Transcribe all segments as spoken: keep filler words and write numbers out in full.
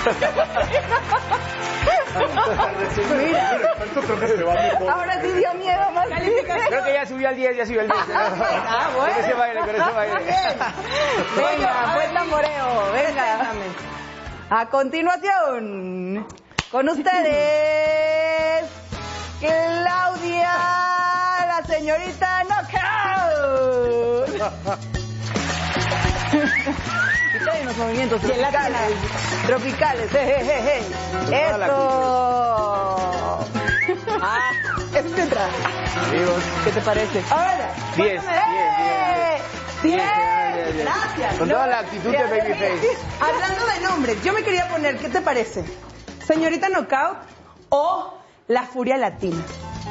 Mira. Ahora sí dio miedo más. Creo que ya subió al diez, ya subió al diez. Ah, bueno. Con ese baile, con ese baile. Venga, buen tamboreo, venga. A continuación, con ustedes, Claudia, la señorita Knockout. Hay unos movimientos tropicales, tropicales, hey, hey, hey, hey. Esto. Ah, eso es entra. Amigos. ¿Qué te parece? Ahora. diez, diez, diez. Gracias. Con toda la actitud de Babyface. Hablando de nombres, yo me quería poner, ¿qué te parece? ¿Señorita Knockout o la Furia Latina?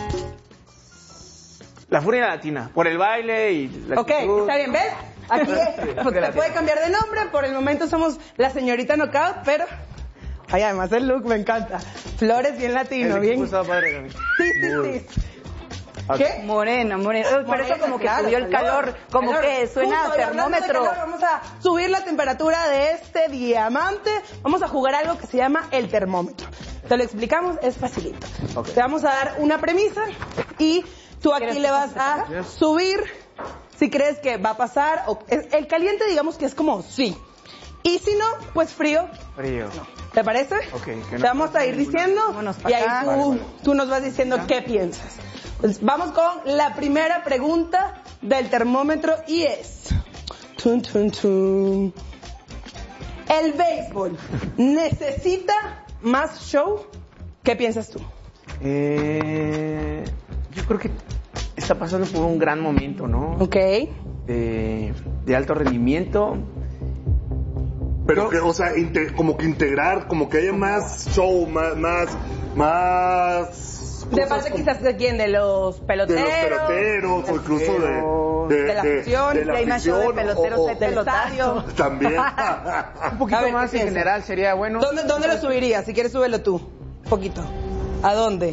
La Furia Latina, por el baile y la Ok, actitud. está bien, ¿ves? Aquí se puede cambiar de nombre, por el momento somos la señorita Knockout, pero... Ay, además el look me encanta. Flores bien latino, el bien... estaba padre también. Sí, sí, sí. ¿Qué? Morena, morena. Uy, pero eso como que claro, subió el calor, como calor. que suena Justo, a y hablando de termómetro. calor, vamos a subir la temperatura de este diamante. Vamos a jugar algo que se llama el termómetro. Te lo explicamos, es facilito. Okay. Te vamos a dar una premisa y tú aquí le vas a subir si crees que va a pasar. O el caliente digamos que es como sí. Y si no, pues frío. Frío. ¿Te parece? Ok. Que Te no, vamos a ir diciendo y ahí acá. tú, Vale, vale. tú nos vas diciendo ¿Ya? qué piensas. Pues vamos con la primera pregunta del termómetro y es... Tun, tun, tun. ¿El béisbol necesita más show? ¿Qué piensas tú? Eh, yo creo que está pasando por un gran momento, ¿no? Ok. De, de alto rendimiento. Pero que, o sea, inte- como que integrar, como que haya más show, más, más, más... De cosas parte como- quizás de quién, de los de peloteros. los peloteros, o incluso de, de la afición, de la y hay más show de afición, peloteros o- de o- pelotario. También. Un poquito A ver, más ¿qué en piensas? general sería bueno. ¿Dónde, ¿Dónde lo subirías? Si quieres, súbelo tú. Un poquito. ¿A dónde?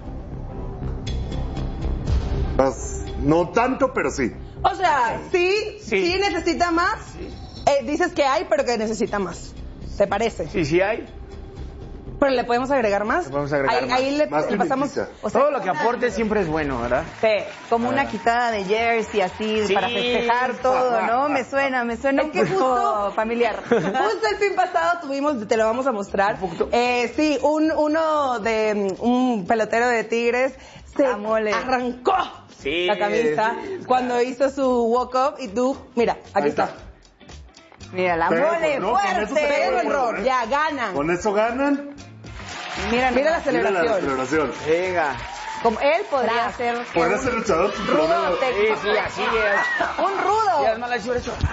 Más- no tanto, pero sí. O sea, sí, sí, Sí. necesita más. Eh, dices que hay, pero que necesita más. ¿Te parece? Sí, sí hay. Pero le podemos agregar más. Le podemos agregar ahí, más. ahí le, Más le pasamos. pimientita. O sea, Todo lo que aporte siempre es bueno, ¿verdad? Sí, como una quitada de jersey así Sí. para festejar todo, ¿no? Me suena, me suena Es un que poco justo- familiar. Justo el fin pasado tuvimos, te lo vamos a mostrar. Eh, sí, un, uno de mm, un pelotero de Tigres se Ah, mole. arrancó Sí, la camisa sí. cuando hizo su walk up y tú, mira, aquí Ahí está. está. Mira, la Pero, mole ¿no? Con eso se fuerte. Pero puede- el rol, ya ganan. Con eso ganan. Mira, Mira la nomás. Mira la celebración. celebración. Venga. Como él podría ser Podría ser luchador sin problema. rudo, te- Sí, sí, así es. un rudo. Y además la chula hecho.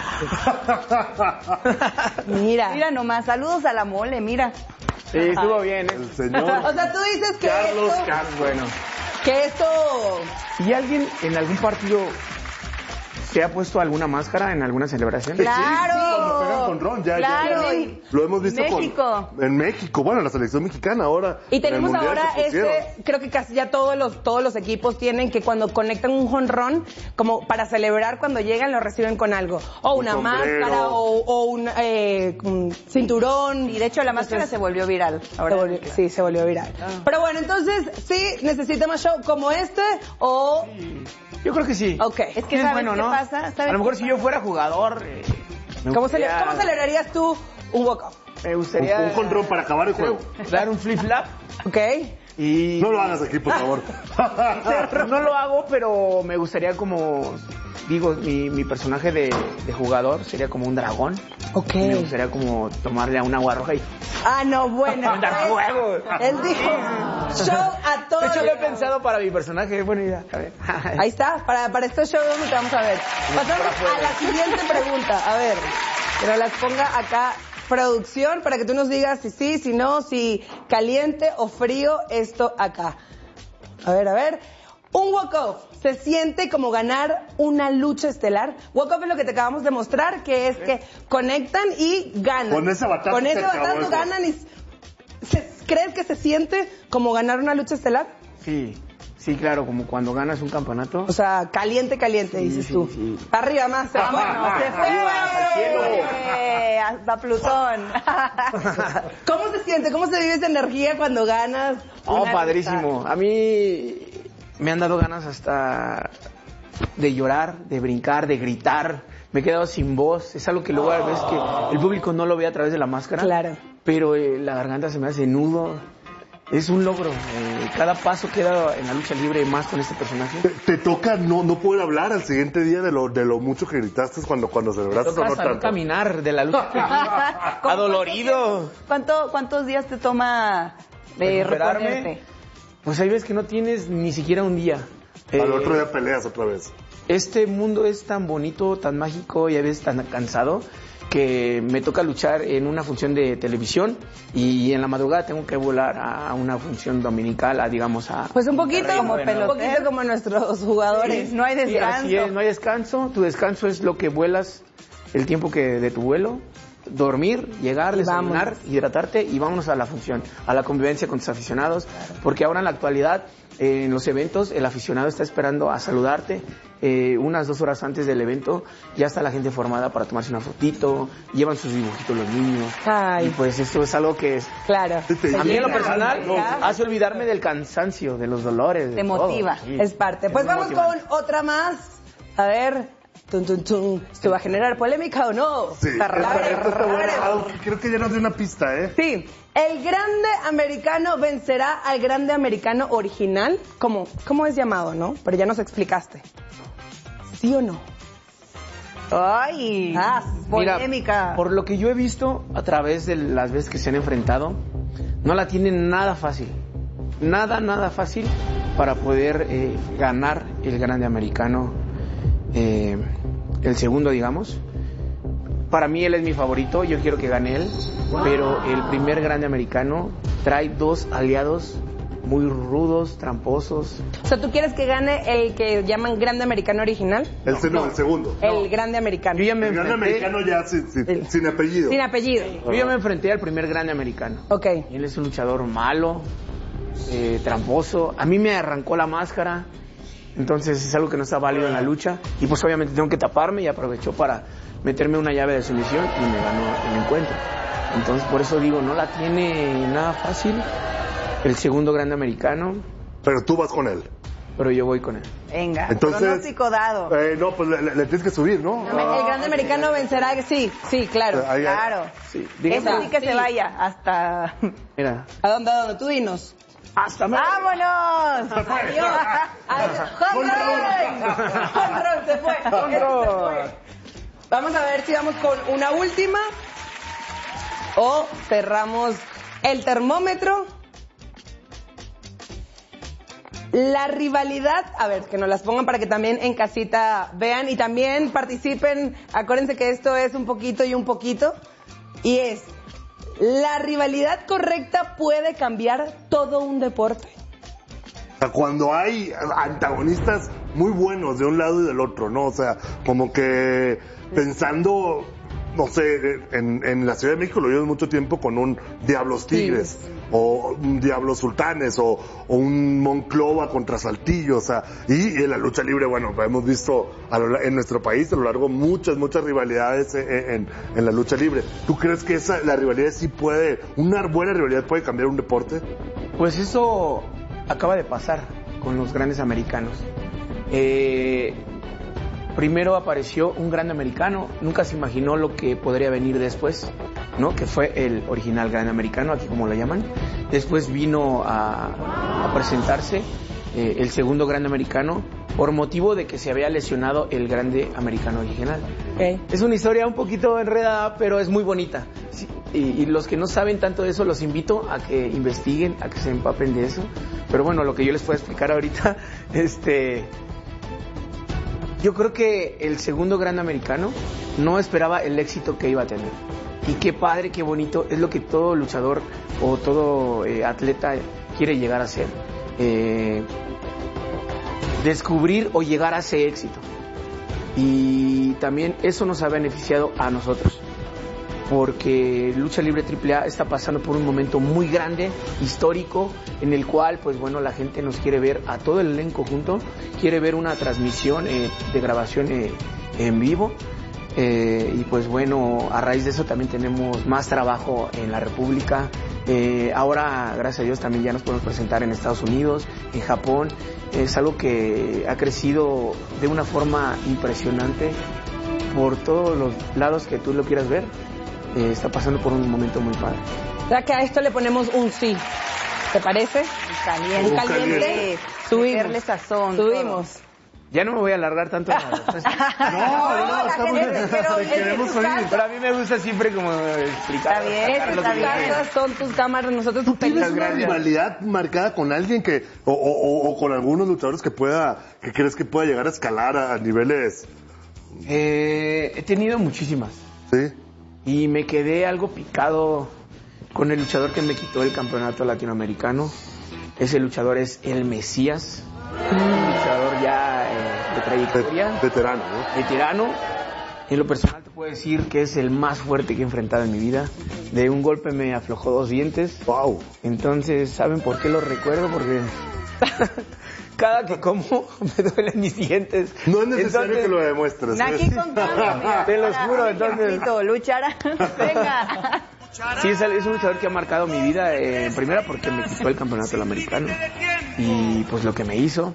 Mira. Mira nomás, saludos a la mole, mira. Sí, estuvo bien, ¿eh? El señor O sea, tú dices que Carlos esto, Carlos. Bueno. que esto ¿Y alguien en algún partido se ha puesto alguna máscara en alguna celebración? Claro. Sí, cuando pegan con Ron, ya, Claro, ya. y- Lo hemos visto con- México. en México, bueno, en la selección mexicana ahora. y en el tenemos Mundial ahora se pusieron. este, creo que casi ya todos los todos los equipos tienen que cuando conectan un jonrón, como para celebrar cuando llegan lo reciben con algo, o Un una sombrero. máscara o, o un, eh, un cinturón. Y de hecho la máscara Entonces, se volvió viral. se Ahora volvió- sí, se volvió viral. Pero bueno, entonces, ¿sí necesita más show como este o...? Yo creo que sí. Ok. Es que Sí, ¿sabes bueno, qué ¿no? pasa? ¿Sabes A lo mejor qué si yo fuera jugador, eh, me ¿Cómo, cele- gustaría- ¿Cómo celebrarías tú un walk-up? Me gustaría Un, un control para acabar el juego. dar un flip-flap ¿Ok? y... No lo hagas aquí, por favor. No lo hago, pero me gustaría como... Digo, mi, mi personaje de, de jugador sería como un dragón. Ok. Y me gustaría como tomarle a un agua roja y... Ah, no, bueno. Dar pues, fuego. Él dijo, show a todos. De hecho, lo he pensado para mi personaje. Buena idea. A ver. Ahí está, para, para estos shows donde te vamos a ver. Pasamos a la siguiente pregunta. A ver, que nos las ponga acá producción para que tú nos digas si sí, si no, si caliente o frío esto acá. A ver, a ver. Un walk-off se siente como ganar una lucha estelar. Walk-off es lo que te acabamos de mostrar, que es que conectan y ganan. Con ese batazo Con se ese acabó batazo el juego. ganan y... ¿se- ¿Crees que se siente como ganar una lucha estelar? Sí. Sí, claro, como cuando ganas un campeonato. O sea, caliente, caliente, Sí, dices sí, tú. sí. Arriba más, se fue. Se fue. Arriba, al cielo. Eh, hasta Plutón. ¿Cómo se siente? ¿Cómo se vive esa energía cuando ganas? Oh, una padrísimo. A mí me han dado ganas hasta de llorar, de brincar, de gritar. Me he quedado sin voz. Es algo que luego a veces que el público no lo ve a través de la máscara. Claro. Pero eh, la garganta se me hace nudo. Es un logro. Eh, cada paso que he dado en la lucha libre más con este personaje. Te, te toca no no poder hablar al siguiente día de lo de lo mucho que gritaste cuando cuando celebraste o Toca no saber tanto. caminar de la lucha. Adolorido. ¿Cuánto, ¿Cuántos días te toma de Recuperarme. reponerte? Pues hay veces que no tienes ni siquiera un día. Al Eh, otro día peleas otra vez. Este mundo es tan bonito, tan mágico y a veces tan cansado que me toca luchar en una función de televisión y en la madrugada tengo que volar a una función dominical, a digamos a... Pues un poquito como Bueno, un poquito como nuestros jugadores. Sí, no hay Sí, descanso. así es, no hay descanso. Tu descanso es lo que vuelas, el tiempo que de tu vuelo, dormir, llegar, Y desayunar, vámonos. hidratarte y vámonos a la función, a la convivencia con tus aficionados, porque ahora en la actualidad, eh, en los eventos, el aficionado está esperando a saludarte. Eh, unas dos horas antes del evento ya está la gente formada para tomarse una fotito, llevan sus dibujitos los niños. Ay. Y pues esto es algo que es, Claro. Sí, te a mí en lo llega. personal No, hace olvidarme del cansancio, de los dolores. de Te todo. motiva. Sí. Es parte. Pues muy vamos motivante. con otra más. A ver. Tun, tun, tun. ¿Se va a generar polémica o no? Sí, esta, esta está buena. Ah, creo que ya nos dio una pista, ¿eh? Sí. ¿El grande americano vencerá al grande americano original? ¿Cómo? ¿Cómo es llamado, no? Pero ya nos explicaste. ¿Sí o no? Ay, Ah, Mira, polémica. por lo que yo he visto a través de las veces que se han enfrentado, no la tienen nada fácil. Nada, nada fácil para poder eh, ganar el grande americano, eh, el segundo, digamos. Para mí él es mi favorito, yo quiero que gane él, pero el primer grande americano trae dos aliados muy rudos, tramposos. O sea, ¿tú quieres que gane el que llaman grande americano original? El, se- no, el segundo. El grande americano. Yo ya me El gran enfrenté, americano ya sin, sin- El- sin apellido. Sin apellido. yo ya me enfrenté al primer grande americano. Ok. Él es un luchador malo, eh, tramposo. A mí me arrancó la máscara, entonces es algo que no está válido en la lucha. Y pues obviamente tengo que taparme y aprovechó para meterme una llave de sumisión y me ganó el encuentro. Entonces por eso digo, no la tiene nada fácil el segundo grande americano, Pero tú vas con él. pero yo voy con él. Venga, Entonces, pronóstico dado. Eh, no, pues le, le- le tienes que subir, ¿no? El grande americano vencerá, sí, sí, claro. Ahí- ahí- Claro. Sí, Eso dígame, sí que Sí. se vaya hasta... mira, ¿A dónde, a dónde? Tú dinos. hasta me... ¡Vámonos! Adiós. Adiós. ¡Home run! ¡Home run! Se fue. Home run. Se fue. Vamos a ver si vamos con una última o cerramos el termómetro. La rivalidad, a ver, que nos las pongan para que también en casita vean y también participen. Acuérdense que esto es un poquito y un poquito. Y es, ¿la rivalidad correcta puede cambiar todo un deporte? O sea, cuando hay antagonistas muy buenos de un lado y del otro, ¿no? O sea, como que pensando, no sé, en, en la Ciudad de México lo vimos mucho tiempo con un Diablos Tigres, o un Diablos Sultanes, o, o un Monclova contra Saltillo, o sea, y en la lucha libre, bueno, hemos visto a lo, en nuestro país a lo largo muchas, muchas rivalidades en, en, en la lucha libre. ¿Tú crees que esa, la rivalidad sí puede, una buena rivalidad puede cambiar un deporte? Pues eso acaba de pasar con los grandes americanos. Eh, primero apareció un grande americano, nunca se imaginó lo que podría venir después, ¿no? Que fue el original grande americano, aquí como lo llaman. Después vino a, a presentarse eh, el segundo grande americano por motivo de que se había lesionado el grande americano original. Okay. Es una historia un poquito enredada, pero es muy bonita. Sí, y, y los que no saben tanto de eso, los invito a que investiguen, a que se empapen de eso. Pero bueno, lo que yo les puedo explicar ahorita, este... yo creo que el segundo grande americano no esperaba el éxito que iba a tener. Y qué padre, qué bonito, es lo que todo luchador o todo eh, atleta quiere llegar a ser. Eh, descubrir o llegar a ese éxito. Y también eso nos ha beneficiado a nosotros. porque Lucha Libre Triple A está pasando por un momento muy grande, histórico, en el cual, pues bueno, la gente nos quiere ver a todo el elenco junto, quiere ver una transmisión eh, de grabación eh, en vivo. Eh, y pues bueno, a raíz de eso también tenemos más trabajo en la República. Eh, ahora, gracias a Dios, también ya nos podemos presentar en Estados Unidos, en Japón. Es algo que ha crecido de una forma impresionante por todos los lados que tú lo quieras ver. Eh, está pasando por un momento muy padre. O sea que a esto le ponemos un sí. ¿Te parece? Caliente. Un caliente. Subimos. Subimos. Sazón. Subimos. Ya no me voy a alargar tanto en la respuesta. No, no, no, la estamos gente- pero te es queremos que oír. Pero a mí me gusta siempre como explicar. Está bien, sacar lo está que bien. yo Estas son tus cámaras, nosotros ¿Tú tus tienes películas. una gracias. rivalidad marcada con alguien que, o, o- o con algunos luchadores que pueda, que crees que pueda llegar a escalar a, a niveles, Eh, he tenido muchísimas. sí? Y me quedé algo picado con el luchador que me quitó el campeonato latinoamericano. Ese luchador es el Mesías. Un luchador ya eh, de trayectoria, Ve- veterano, ¿no? veterano. En lo personal te puedo decir que es el más fuerte que he enfrentado en mi vida. De un golpe me aflojó dos dientes. Wow. Entonces, ¿saben por qué lo recuerdo? Porque cada que como me duelen mis dientes. No es necesario Entonces, que lo demuestres. Aquí ¿eh? contando, mira. Te los Para- juro, Ay, entonces- Diosito, luchará. Venga. Sí, es, es un luchador que ha marcado mi vida, eh, en primera porque me quitó el campeonato del americano y pues lo que me hizo.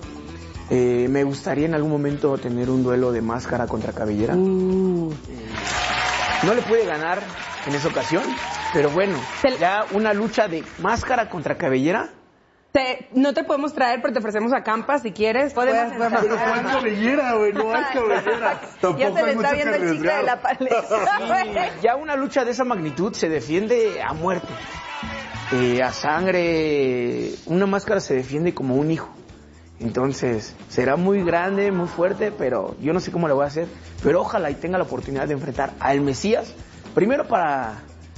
Eh, me gustaría en algún momento tener un duelo de máscara contra cabellera. Uh. No le pude ganar en esa ocasión, pero bueno, Se- ya una lucha de máscara contra cabellera. Te- no te podemos traer, pero te ofrecemos a Campa si quieres. Podemos Puedes- ensayar. Pero no hay cabellera, güey, no hay cabellera. Ya Tampoco se le hay mucho está que viendo el chicle de arriesgar. la paleta. Ya una lucha de esa magnitud se defiende a muerte, eh, a sangre. Una máscara se defiende como un hijo. Entonces, será muy grande, muy fuerte, pero yo no sé cómo lo voy a hacer. Pero ojalá y tenga la oportunidad de enfrentar al Mesías. Primero para,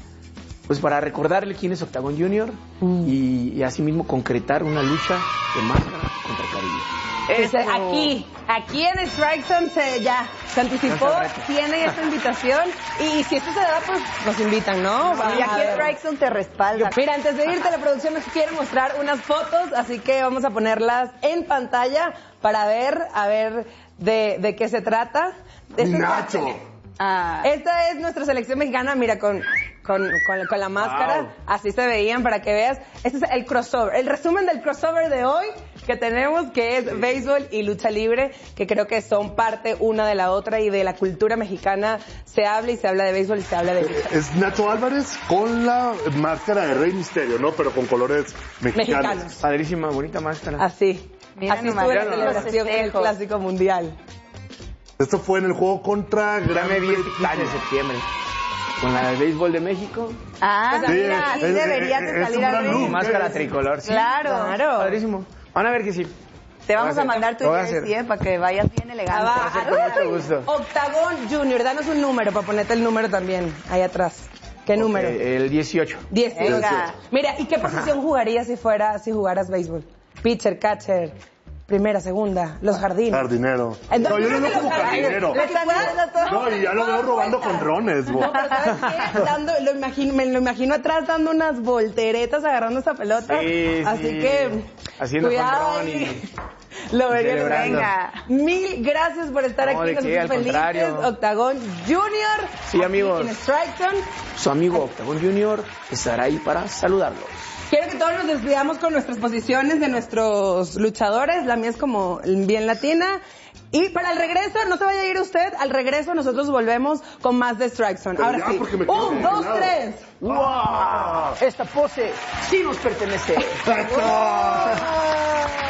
pues para recordarle quién es Octagon Junior Mm. y, y asimismo concretar una lucha de máscara contra cabellera. Pues, eh, aquí, aquí en Strike Zone se, ya se anticipó, No se rete. tienen esta invitación y si esto se da, pues nos invitan, ¿no? Y aquí a ver. Strikeson te respalda. Mira, antes de irte, la producción nos quiere mostrar unas fotos, así que vamos a ponerlas en pantalla para ver, a ver de, de qué se trata. Mi Este es- Nacho. Ah, Esta es nuestra selección mexicana, mira, con, con, con, con la máscara, Wow. así se veían para que veas. Este es el crossover, el resumen del crossover de hoy que tenemos, que es béisbol y lucha libre, que creo que son parte una de la otra y de la cultura mexicana. Se habla y se habla de béisbol y se habla de lucha. Es Nacho Álvarez con la máscara de Rey Misterio, ¿no? Pero con colores mexicanos. Mexicanos. Padrísima, bonita máscara. Así. Mira Así nomás, estuvo la mira nomás. celebración en el Festejos. Clásico Mundial. Esto fue en el juego contra Ya Gran me vi el Bretaña. de septiembre. Con la del béisbol de México. ah Sí, mira, es- ahí es- deberías es- de es salir un al gran ring. look. Máscara tricolor, sí. Claro. Claro. Padrísimo. Van a ver que sí. Te vamos Lo a voy a mandar hacer. tu Lo voy a jersey, hacer. eh, para que vayas bien elegante. Ah, va. hacer con mucho gusto. Octagón Junior, danos un número para ponerte el número también, ahí atrás. ¿Qué número? Eh, el dieciocho. dieciocho. Venga. Mira, ¿y qué posición jugarías si fuera, si jugaras béisbol? Pitcher, catcher, primera, segunda, los jardines. Jardinero. Entonces, No, yo no lo creo que como los jardines- jardinero. Lo que puedas- No, y ya lo veo robando con drones, bo. No, pero ¿sabes qué? Dando, lo imagino, me lo imagino atrás dando unas volteretas agarrando esa pelota. Sí, Así sí. que, Haciendo cuidado home run ahí. Lo vería. celebrando. Venga. Mil gracias por estar No, aquí, ¿de nosotros qué? Al felices. contrario. Octagón Junior. Sí, aquí amigos. En Strike Zone. Su amigo Octagon Junior estará ahí para saludarlos. Quiero que todos nos despidamos con nuestras posiciones de nuestros luchadores. La mía es como bien latina. Y para el regreso, no se vaya a ir usted, al regreso nosotros volvemos con más de Strike Zone. Pero Ahora ya, sí. porque me quedo Un, dos, congelado. tres. ¡Wow! Esta pose sí nos pertenece. ¡Eso!